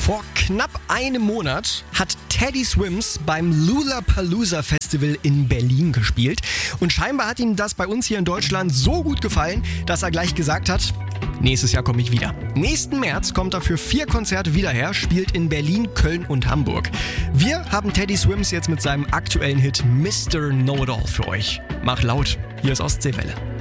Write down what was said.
Vor knapp einem Monat hat Teddy Swims beim Lollapalooza Festival in Berlin gespielt. Und scheinbar hat ihm das bei uns hier in Deutschland so gut gefallen, dass er gleich gesagt hat, nächstes Jahr komme ich wieder. Nächsten März kommt er für 4 Konzerte wieder her, spielt in Berlin, Köln und Hamburg. Wir haben Teddy Swims jetzt mit seinem aktuellen Hit Mr. Know-It-All für euch. Mach laut, hier ist Ostseewelle.